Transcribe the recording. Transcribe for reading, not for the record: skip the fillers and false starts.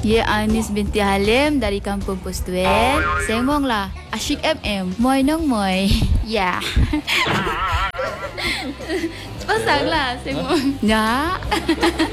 Ye Anis binti Halim dari Kampung Postuen. Sengmong lah. Asyik MM. Moy nong moy. Ya. Pasang lah sengmong. Ya.